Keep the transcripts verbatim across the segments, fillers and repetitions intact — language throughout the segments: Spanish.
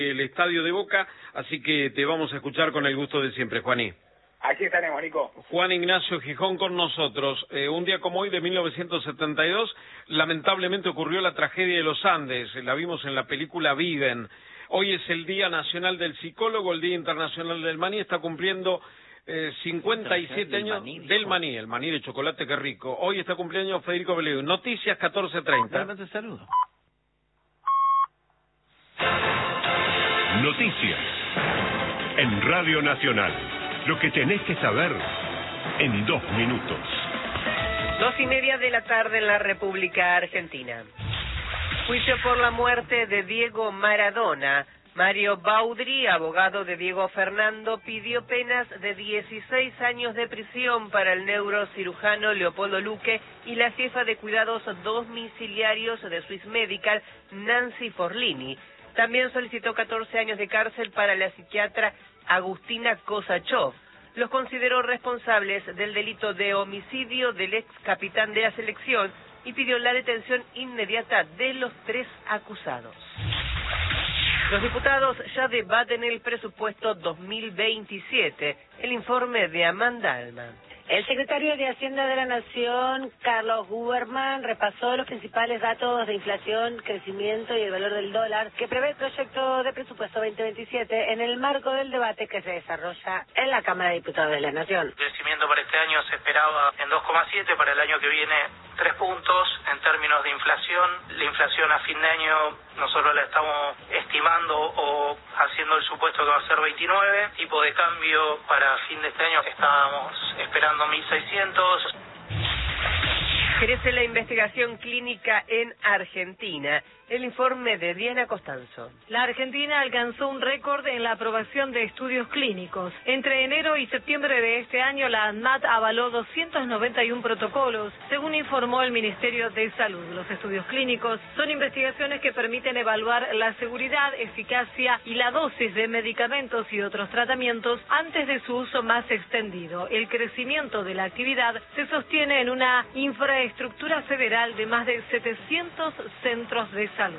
el estadio de Boca, así que te vamos a escuchar con el gusto de siempre, Juaní. Aquí estaremos, Nico. Juan Ignacio Gijón con nosotros. Eh, un día como hoy de mil novecientos setenta y dos, lamentablemente ocurrió la tragedia de los Andes, la vimos en la película Viven. Hoy es el Día Nacional del Psicólogo, el Día Internacional del Maní, está cumpliendo eh, cincuenta y siete años maní, del maní, el maní de chocolate, qué rico. Hoy está cumpliendo Federico Beleu. Noticias catorce treinta. Te saludo. Noticias en Radio Nacional. Lo que tenés que saber en dos minutos. Dos y media de la tarde en la República Argentina. Juicio por la muerte de Diego Maradona. Mario Baudry, abogado de Diego Fernando, pidió penas de dieciséis años de prisión para el neurocirujano Leopoldo Luque y la jefa de cuidados domiciliarios de Swiss Medical, Nancy Forlini. También solicitó catorce años de cárcel para la psiquiatra Agustina Kosachov. Los consideró responsables del delito de homicidio del ex capitán de la selección y pidió la detención inmediata de los tres acusados. Los diputados ya debaten el presupuesto dos mil veintisiete. El informe de Amanda Alma. El secretario de Hacienda de la Nación, Carlos Huberman, repasó los principales datos de inflación, crecimiento y el valor del dólar que prevé el proyecto de presupuesto veinte veintisiete en el marco del debate que se desarrolla en la Cámara de Diputados de la Nación. El crecimiento para este año se esperaba en dos coma siete, para el año que viene tres puntos. En términos de inflación, la inflación a fin de año nosotros la estamos estimando o haciendo el supuesto que va a ser veintinueve. Tipo de cambio para fin de este año estábamos esperando mil seiscientos. Crece la investigación clínica en Argentina. El informe de Diana Costanzo. La Argentina alcanzó un récord en la aprobación de estudios clínicos. Entre enero y septiembre de este año, la ANMAT avaló doscientos noventa y uno protocolos, según informó el Ministerio de Salud. Los estudios clínicos son investigaciones que permiten evaluar la seguridad, eficacia y la dosis de medicamentos y otros tratamientos antes de su uso más extendido. El crecimiento de la actividad se sostiene en una infraestructura federal de más de setecientos centros de salud.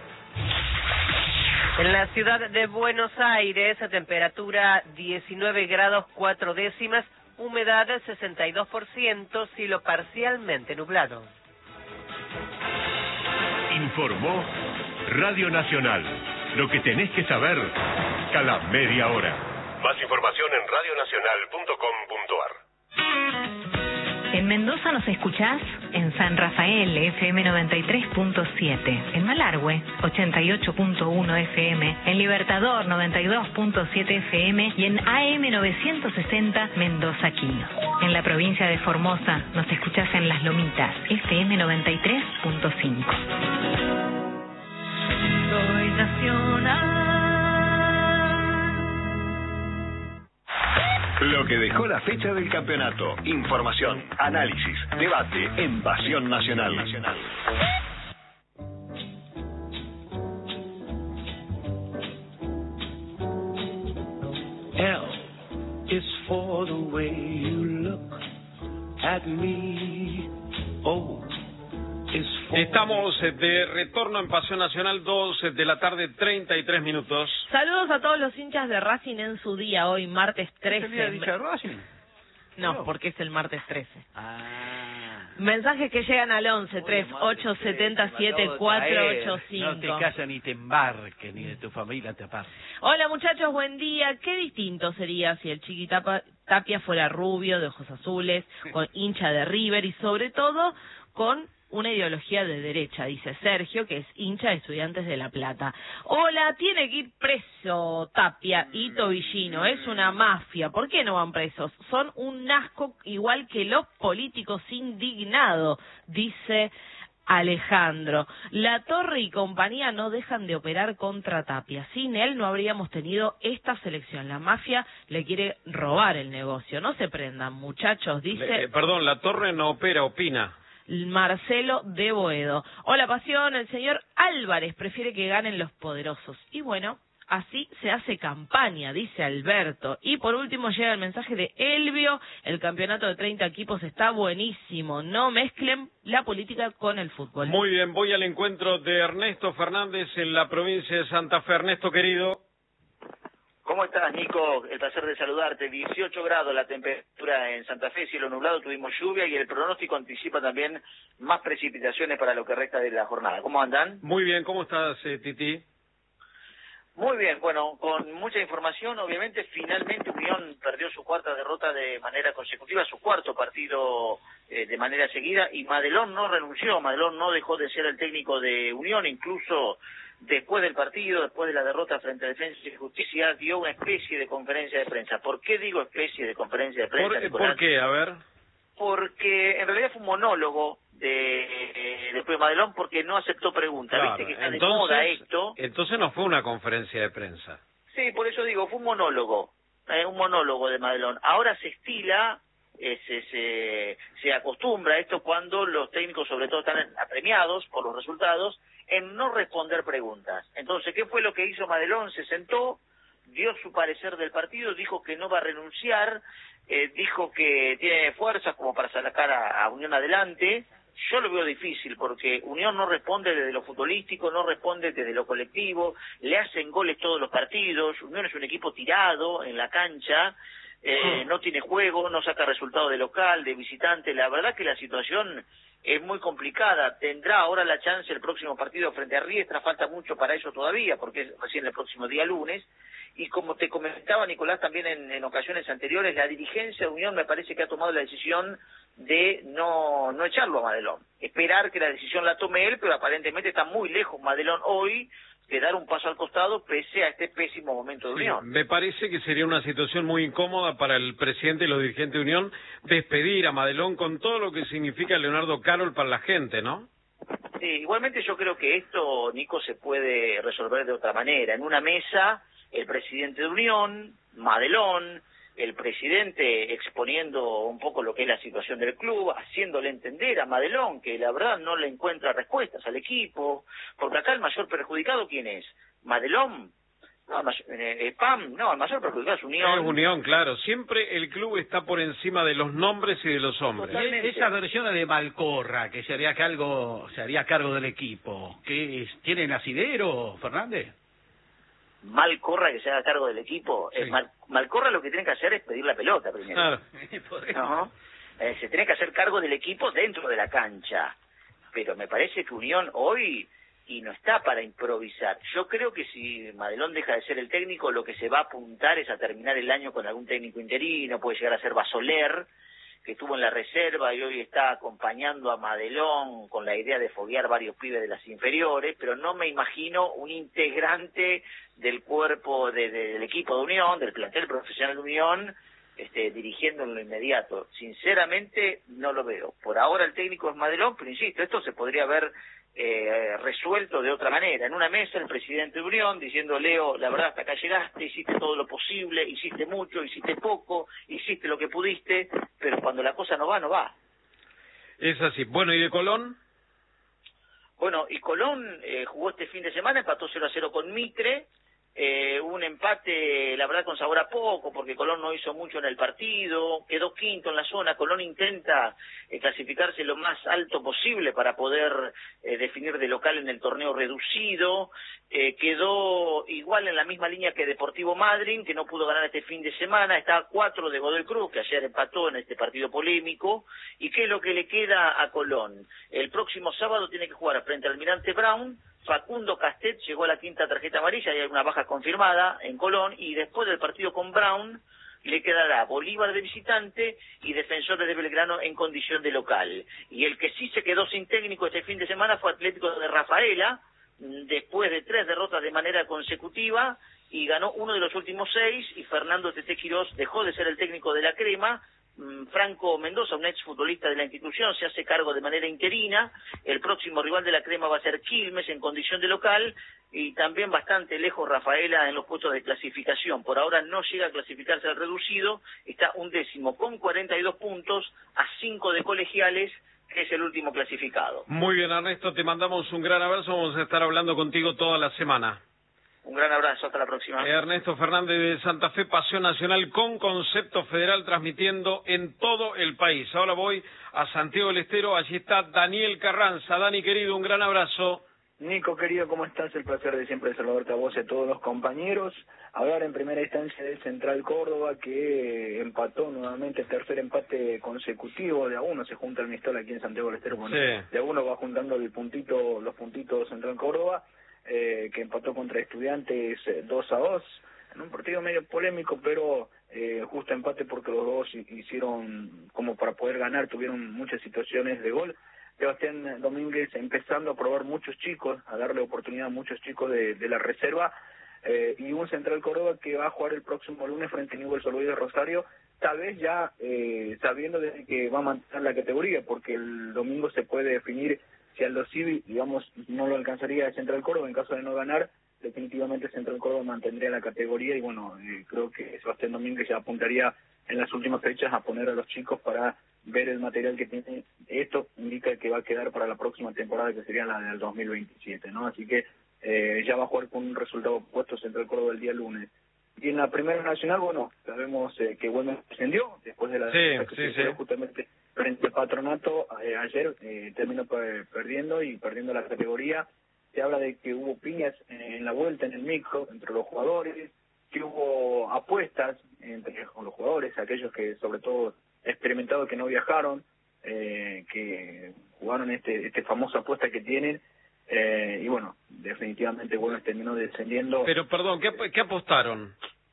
En la ciudad de Buenos Aires, a temperatura diecinueve grados cuatro décimas, humedad sesenta y dos por ciento, cielo parcialmente nublado. Informó Radio Nacional. Lo que tenés que saber cada media hora. Más información en radio nacional punto com punto ar. En Mendoza nos escuchás en San Rafael, F M noventa y tres punto siete, en Malargüe, ochenta y ocho punto uno F M, en Libertador, noventa y dos punto siete F M y en A M novecientos sesenta Mendoza Quino. En la provincia de Formosa nos escuchás en Las Lomitas, F M noventa y tres punto cinco. Soy nacional. Lo que dejó la fecha del campeonato. Información, análisis, debate en Pasión Nacional. L is for the way you look at me. O is for... Estamos de retorno en Pasión Nacional, dos de la tarde, treinta y tres minutos. Saludos a todos los hinchas de Racing en su día, hoy martes trece. ¿Es el día de hincha de Racing? No, No, porque es el martes trece. Ah. Mensajes que llegan al once, tres, ocho, siete, siete, cuatro, ocho, cinco. No te calles ni te embarques, ni de tu familia te apartes. Hola muchachos, buen día. Qué distinto sería si el Chiqui Tapa- Tapia fuera rubio, de ojos azules, con hincha de River y sobre todo con una ideología de derecha, dice Sergio, que es hincha de Estudiantes de La Plata. Hola, tiene que ir preso Tapia y Tobillino, es una mafia. ¿Por qué no van presos? Son un asco igual que los políticos indignados, dice Alejandro. La Torre y compañía no dejan de operar contra Tapia. Sin él no habríamos tenido esta selección. La mafia le quiere robar el negocio. No se prendan, muchachos, dice... Eh, perdón, La Torre no opera, opina. Marcelo de Boedo. Hola, Pasión, el señor Álvarez prefiere que ganen los poderosos. Y bueno, Así se hace campaña, dice Alberto. Y por último llega el mensaje de Elvio, el campeonato de treinta equipos está buenísimo, no mezclen la política con el fútbol. Muy bien, voy al encuentro de Ernesto Fernández en la provincia de Santa Fe. Ernesto, querido. ¿Cómo estás, Nico? El placer de saludarte. dieciocho grados la temperatura en Santa Fe, cielo nublado, tuvimos lluvia y el pronóstico anticipa también más precipitaciones para lo que resta de la jornada. ¿Cómo andan? Muy bien, ¿cómo estás, eh, Titi? Muy bien, bueno, con mucha información, obviamente, finalmente Unión perdió su cuarta derrota de manera consecutiva, su cuarto partido eh, de manera seguida, y Madelón no renunció, Madelón no dejó de ser el técnico de Unión, incluso después del partido, después de la derrota frente a Defensa y Justicia, dio una especie de conferencia de prensa. ¿Por qué digo especie de conferencia de prensa? ¿Por, ¿por qué? A ver. Porque en realidad fue un monólogo de, eh, después de Madelón, porque no aceptó preguntas. Claro, Viste que está entonces, de moda esto. Entonces no fue una conferencia de prensa. Sí, por eso digo, fue un monólogo, eh, un monólogo de Madelón. Ahora se estila, eh, se, se, se acostumbra a esto cuando los técnicos sobre todo están apremiados por los resultados, en no responder preguntas. Entonces, ¿qué fue lo que hizo Madelón? Se sentó, dio su parecer del partido, dijo que no va a renunciar, eh, dijo que tiene fuerzas como para sacar a, a Unión adelante. Yo lo veo difícil porque Unión no responde desde lo futbolístico, no responde desde lo colectivo, le hacen goles todos los partidos, Unión es un equipo tirado en la cancha, eh, no tiene juego, no saca resultado de local, de visitante. La verdad que la situación es muy complicada. Tendrá ahora la chance el próximo partido frente a Riestra, falta mucho para eso todavía porque es recién el próximo día lunes. Y como te comentaba Nicolás también en, en ocasiones anteriores, la dirigencia de Unión me parece que ha tomado la decisión de no, no echarlo a Madelón, esperar que la decisión la tome él, pero aparentemente está muy lejos Madelón hoy de dar un paso al costado pese a este pésimo momento de Sí, Unión. me parece que sería una situación muy incómoda para el presidente y los dirigentes de Unión despedir a Madelón con todo lo que significa Leonardo Carol para la gente, ¿no? Sí, igualmente yo creo que esto, Nico, se puede resolver de otra manera. En una mesa, el presidente de Unión, Madelón, el presidente exponiendo un poco lo que es la situación del club, haciéndole entender a Madelón que la verdad no le encuentra respuestas al equipo, porque acá el mayor perjudicado, ¿quién es? ¿Madelón? No, el mayor, eh, Pam, no, el mayor perjudicado es Unión. Es Unión, claro. Siempre el club está por encima de los nombres y de los hombres. Totalmente. Esa versión de Malcorra, que se haría cargo, se haría cargo del equipo, ¿qué es? ¿Tienen asidero, Fernández? Malcorra que se haga cargo del equipo. Sí. Eh, Mal, Malcorra lo que tiene que hacer es pedir la pelota primero. Claro. ¿No? Eh, se tiene que hacer cargo del equipo dentro de la cancha. Pero me parece que Unión hoy y no está para improvisar. Yo creo que si Madelón deja de ser el técnico, lo que se va a apuntar es a terminar el año con algún técnico interino, puede llegar a ser Basoler, que estuvo en la reserva y hoy está acompañando a Madelón con la idea de foguear varios pibes de las inferiores, pero no me imagino un integrante del cuerpo de, de, del equipo de Unión, del plantel profesional de Unión, este, dirigiendo en lo inmediato. Sinceramente no lo veo. Por ahora el técnico es Madelón, pero insisto, esto se podría haber eh, resuelto de otra manera. En una mesa el presidente de Unión diciendo: Leo, la verdad hasta acá llegaste, hiciste todo lo posible, hiciste mucho, hiciste poco, hiciste lo que pudiste, pero cuando la cosa no va, no va. Es así. Bueno, ¿y de Colón? Bueno, y Colón eh, jugó este fin de semana, empató cero a cero con Mitre. Eh, un empate, la verdad, con sabor a poco, porque Colón no hizo mucho en el partido, quedó quinto en la zona. Colón intenta eh, clasificarse lo más alto posible para poder eh, definir de local en el torneo reducido. Eh, quedó igual en la misma línea que Deportivo Madryn, que no pudo ganar este fin de semana. Está a cuatro de Godoy Cruz, que ayer empató en este partido polémico. ¿Y qué es lo que le queda a Colón? El próximo sábado tiene que jugar frente al Almirante Brown. Facundo Castet llegó a la quinta tarjeta amarilla, y hay una baja confirmada en Colón, y después del partido con Brown le quedará Bolívar de visitante y Defensores de Belgrano en condición de local. Y el que sí se quedó sin técnico este fin de semana fue Atlético de Rafaela, después de tres derrotas de manera consecutiva, y ganó uno de los últimos seis, y Fernando Tete Quirós dejó de ser el técnico de la Crema. Franco Mendoza, un exfutbolista de la institución, se hace cargo de manera interina. El próximo rival de la Crema va a ser Quilmes en condición de local, y también bastante lejos Rafaela en los puestos de clasificación. Por ahora no llega a clasificarse al reducido, está un décimo con cuarenta y dos puntos a cinco de Colegiales, que es el último clasificado. Muy bien, Ernesto, te mandamos un gran abrazo, vamos a estar hablando contigo toda la semana. Un gran abrazo, hasta la próxima. Ernesto Fernández de Santa Fe, Paseo Nacional con concepto federal, transmitiendo en todo el país. Ahora voy a Santiago del Estero, allí está Daniel Carranza. Dani, querido, un gran abrazo. Nico, querido, ¿cómo estás? El placer de siempre saludarte a vos y a todos los compañeros. Hablar en primera instancia del Central Córdoba, que empató nuevamente, el tercer empate consecutivo. De a uno se junta el Mistol aquí en Santiago del Estero. Bueno, sí. De a uno va juntando el puntito, los puntitos Central Córdoba, eh, que empató contra Estudiantes eh, dos a dos, en un partido medio polémico, pero eh, justo empate porque los dos hicieron, como para poder ganar, tuvieron muchas situaciones de gol. Sebastián Domínguez empezando a probar muchos chicos, a darle oportunidad a muchos chicos de, de la reserva, eh, y un Central Córdoba que va a jugar el próximo lunes frente a Newell's Old Boys de Rosario, tal vez ya eh, sabiendo de que va a mantener la categoría, porque el domingo se puede definir si Aldo Civi, digamos, no lo alcanzaría el Central Córdoba en caso de no ganar. Definitivamente Central Córdoba mantendría la categoría y bueno, eh, creo que Sebastián Domínguez ya apuntaría en las últimas fechas a poner a los chicos para ver el material que tiene. Esto indica que va a quedar para la próxima temporada, que sería la del dos mil veintisiete, ¿no? Así que eh, ya va a jugar con un resultado opuesto Central Córdoba el día lunes. Y en la Primera Nacional, bueno, sabemos eh, que Güemes descendió después de la sí, que sí, se sí. justamente frente a Patronato eh, ayer, eh, terminó per perdiendo y perdiendo la categoría. Se habla de que hubo piñas en la vuelta, en el micro, entre los jugadores, que hubo apuestas entre los jugadores, aquellos que sobre todo experimentados que no viajaron, eh, que jugaron este este famosa apuesta que tienen, eh, y bueno, definitivamente Güemes terminó descendiendo. Pero perdón, ¿qué, qué apostaron?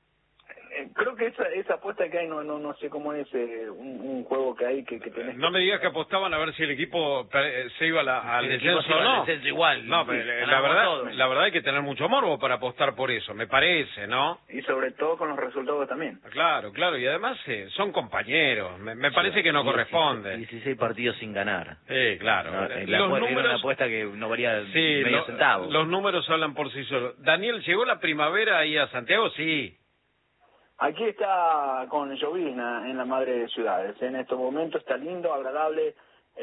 Eh, creo que esa esa apuesta que hay, no no no sé cómo es, eh, un, un juego que hay que, que tenés. No me digas que apostaban a ver si el equipo se iba a la, al descenso o no. Descenso igual. No, pero sí, la verdad, todo. la verdad hay que tener mucho morbo para apostar por eso, me parece, ¿no? Y sobre todo con los resultados también. Claro, claro, y además eh, son compañeros, me, me parece sí, que no dieciséis, corresponde. dieciséis partidos sin ganar. Sí, claro. No, los la números, era una apuesta que no valía sí, medio lo, centavo. Los números hablan por sí solos. Daniel, ¿llegó la primavera ahí a Santiago? Sí. Aquí está con llovizna en la madre de ciudades. En estos momentos está lindo, agradable.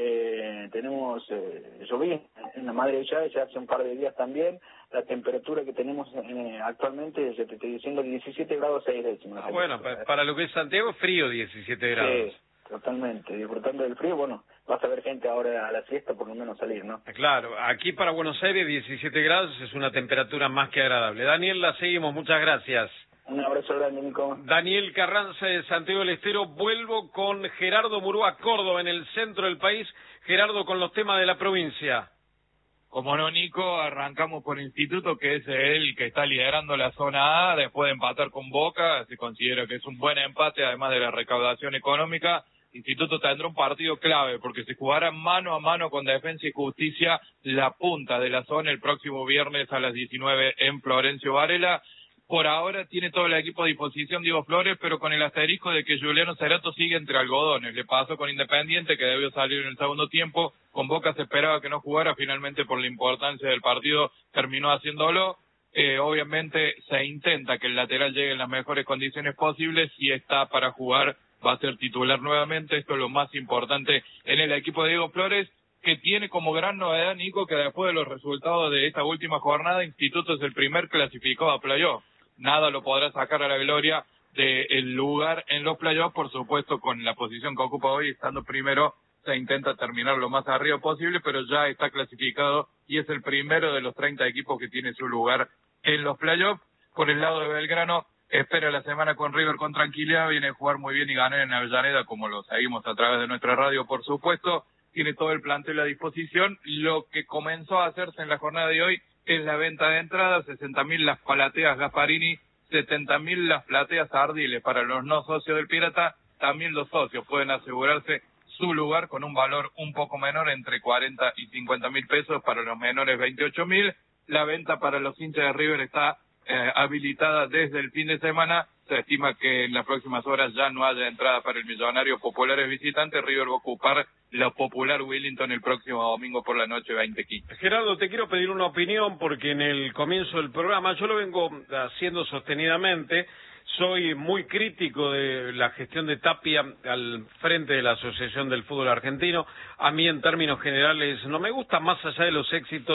Eh, tenemos eh, llovizna en la madre de ciudades, ya hace un par de días también. La temperatura que tenemos eh, actualmente, ya te estoy diciendo, diecisiete grados seis décimas. Ah, bueno, para, para lo que es Santiago, frío diecisiete grados. Sí, totalmente. Disfrutando del frío, bueno, vas a ver gente ahora a la siesta, por lo menos salir, ¿no? Claro, aquí para Buenos Aires, diecisiete grados es una temperatura más que agradable. Daniel, la seguimos, muchas gracias. Un abrazo grande, Nico. Daniel Carranza de Santiago del Estero. Vuelvo con Gerardo Murúa, Córdoba, en el centro del país. Gerardo, con los temas de la provincia. Como no, Nico, arrancamos por Instituto, que es el que está liderando la zona A, después de empatar con Boca. Se considera que es un buen empate, además de la recaudación económica. Instituto tendrá un partido clave, porque se jugará mano a mano con Defensa y Justicia, la punta de la zona, el próximo viernes a las diecinueve en Florencio Varela. Por ahora tiene todo el equipo a disposición Diego Flores, pero con el asterisco de que Juliano Cerato sigue entre algodones. Le pasó con Independiente, que debió salir en el segundo tiempo. Con Boca se esperaba que no jugara, finalmente por la importancia del partido terminó haciéndolo. Eh, obviamente se intenta que el lateral llegue en las mejores condiciones posibles. Si está para jugar, va a ser titular nuevamente. Esto es lo más importante en el equipo de Diego Flores, que tiene como gran novedad, Nico, que después de los resultados de esta última jornada, Instituto es el primer clasificado a playoff. Nada lo podrá sacar a la gloria del lugar en los playoffs, por supuesto, con la posición que ocupa hoy, estando primero, se intenta terminar lo más arriba posible, pero ya está clasificado y es el primero de los treinta equipos que tiene su lugar en los playoffs. Por el lado de Belgrano, espera la semana con River con tranquilidad, viene a jugar muy bien y ganar en Avellaneda, como lo seguimos a través de nuestra radio, por supuesto. Tiene todo el plantel a disposición. Lo que comenzó a hacerse en la jornada de hoy es la venta de entradas, sesenta mil las palateas Gasparini, setenta mil las plateas Ardiles. Para los no socios del Pirata, también los socios pueden asegurarse su lugar con un valor un poco menor, entre cuarenta y cincuenta mil pesos, para los menores veintiocho mil. La venta para los hinchas de River está eh, habilitada desde el fin de semana. Se estima que en las próximas horas ya no haya entrada para el Millonario Populares visitantes. River va a ocupar la popular Willington el próximo domingo por la noche, veinte quince. Gerardo, te quiero pedir una opinión, porque en el comienzo del programa, yo lo vengo haciendo sostenidamente, soy muy crítico de la gestión de Tapia al frente de la Asociación del Fútbol Argentino. A mí, en términos generales, no me gusta, más allá de los éxitos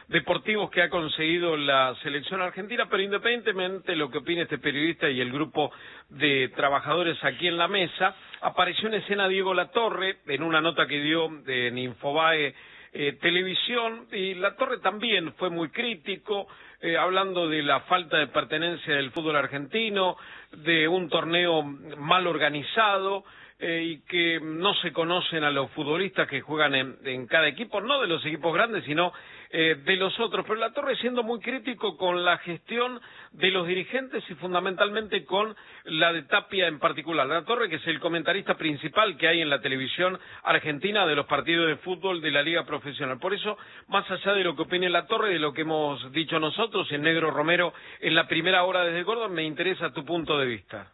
deportivos que ha conseguido la selección argentina, pero independientemente de lo que opine este periodista y el grupo de trabajadores aquí en la mesa, apareció en escena Diego Latorre en una nota que dio en Infobae eh, Televisión, y Latorre también fue muy crítico, eh, hablando de la falta de pertenencia del fútbol argentino, de un torneo mal organizado, Eh, y que no se conocen a los futbolistas que juegan en, en cada equipo, no de los equipos grandes, sino eh, de los otros. Pero Latorre siendo muy crítico con la gestión de los dirigentes y fundamentalmente con la de Tapia en particular. Latorre, que es el comentarista principal que hay en la televisión argentina de los partidos de fútbol de la Liga Profesional. Por eso, más allá de lo que opine Latorre, de lo que hemos dicho nosotros en Negro Romero en la primera hora desde Córdoba, me interesa tu punto de vista.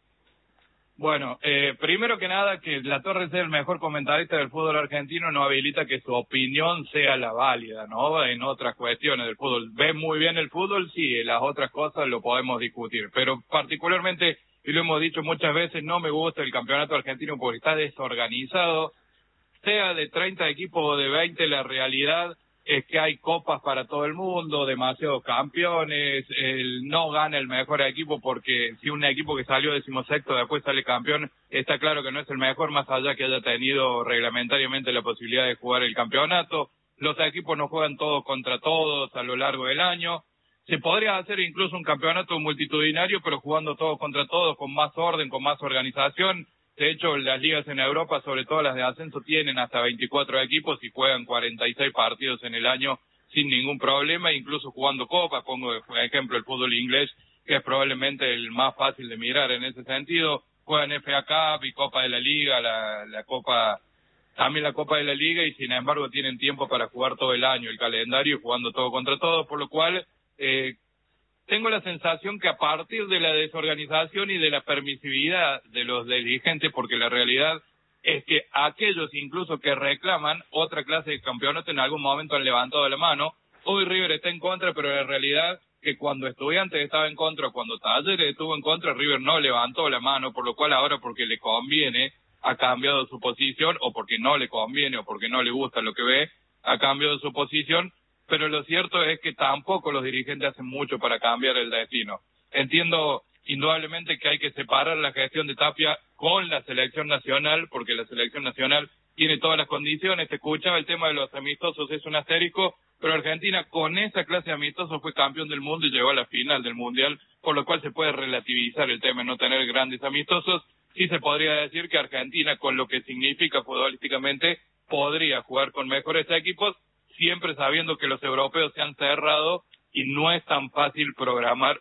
Bueno, eh, primero que nada, que Latorre sea el mejor comentarista del fútbol argentino no habilita que su opinión sea la válida, ¿no? En otras cuestiones del fútbol. ¿Ve muy bien el fútbol? Sí, en las otras cosas lo podemos discutir. Pero particularmente, y lo hemos dicho muchas veces, no me gusta el campeonato argentino porque está desorganizado. Sea de treinta equipos o de veinte, la realidad es que hay copas para todo el mundo, demasiados campeones, el no gana el mejor equipo porque si un equipo que salió decimosexto después sale campeón, está claro que no es el mejor, más allá que haya tenido reglamentariamente la posibilidad de jugar el campeonato. Los equipos no juegan todos contra todos a lo largo del año. Se podría hacer incluso un campeonato multitudinario, pero jugando todos contra todos, con más orden, con más organización. De hecho, las ligas en Europa, sobre todo las de ascenso, tienen hasta veinticuatro equipos y juegan cuarenta y seis partidos en el año sin ningún problema, incluso jugando copas. Pongo de ejemplo el fútbol inglés, que es probablemente el más fácil de mirar en ese sentido. Juegan F A Cup y Copa de la Liga, la, la Copa, también la Copa de la Liga, y sin embargo tienen tiempo para jugar todo el año el calendario, jugando todo contra todo, por lo cual eh, tengo la sensación que a partir de la desorganización y de la permisividad de los dirigentes, porque la realidad es que aquellos incluso que reclaman otra clase de campeonato en algún momento han levantado la mano. Hoy River está en contra, pero la realidad que cuando Estudiantes estaba en contra, cuando Talleres estuvo en contra, River no levantó la mano, por lo cual ahora, porque le conviene, ha cambiado su posición, o porque no le conviene, o porque no le gusta lo que ve, ha cambiado su posición. Pero lo cierto es que tampoco los dirigentes hacen mucho para cambiar el destino. Entiendo indudablemente que hay que separar la gestión de Tapia con la selección nacional, porque la selección nacional tiene todas las condiciones. Se escuchaba el tema de los amistosos, es un asterisco, pero Argentina con esa clase de amistosos fue campeón del mundo y llegó a la final del Mundial, por lo cual se puede relativizar el tema de no tener grandes amistosos. Sí se podría decir que Argentina, con lo que significa futbolísticamente, podría jugar con mejores equipos, siempre sabiendo que los europeos se han cerrado y no es tan fácil programar,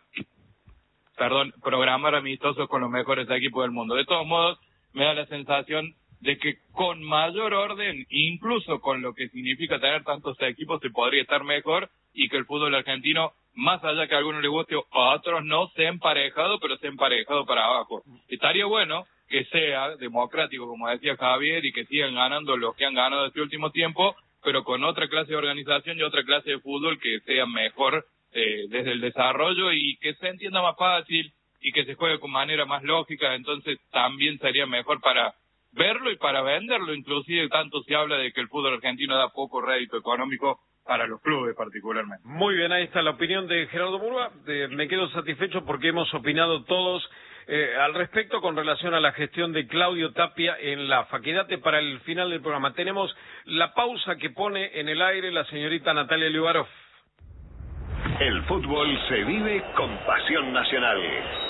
perdón, programar amistosos con los mejores equipos del mundo. De todos modos, me da la sensación de que con mayor orden, incluso con lo que significa tener tantos equipos, se podría estar mejor, y que el fútbol argentino, más allá que a algunos les guste o a otros no, se ha emparejado, pero se ha emparejado para abajo. Estaría bueno que sea democrático, como decía Javier, y que sigan ganando los que han ganado este último tiempo, pero con otra clase de organización y otra clase de fútbol que sea mejor eh, desde el desarrollo y que se entienda más fácil y que se juegue con manera más lógica. Entonces también sería mejor para verlo y para venderlo. Inclusive tanto se habla de que el fútbol argentino da poco rédito económico para los clubes particularmente. Muy bien, ahí está la opinión de Gerardo Murúa. Eh, me quedo satisfecho porque hemos opinado todos eh, al respecto con relación a la gestión de Claudio Tapia en la F A. Quédate para el final del programa. Tenemos la pausa que pone en el aire la señorita Natalia Liubarov. El fútbol se vive con pasión nacional.